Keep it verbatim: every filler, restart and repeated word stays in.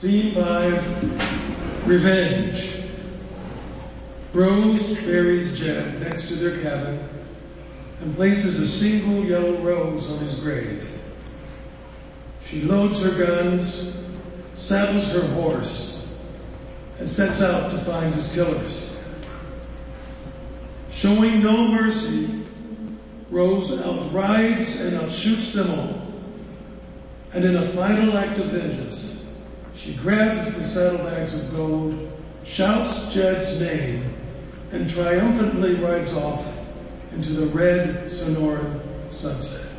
Scene five, Revenge. Rose buries Jed next to their cabin and places a single yellow rose on his grave. She loads her guns, saddles her horse, and sets out to find his killers. Showing no mercy, Rose outrides and outshoots them all. And in a final act of vengeance, she grabs the saddlebags of gold, shouts Jed's name, and triumphantly rides off into the red Sonoran sunset.